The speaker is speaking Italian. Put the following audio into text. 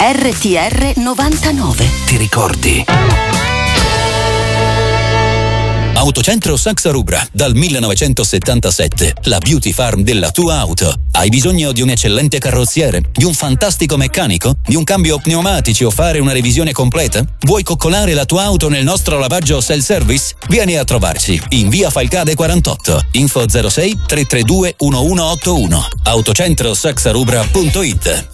RTR 99. Ti ricordi? Autocentro Saxa Rubra, dal 1977, la beauty farm della tua auto. Hai bisogno di un eccellente carrozziere? Di un fantastico meccanico? Di un cambio pneumatici o fare una revisione completa? Vuoi coccolare la tua auto nel nostro lavaggio self-service? Vieni a trovarci in via Falcade 48, info 06 332 1181, autocentrosaxarubra.it.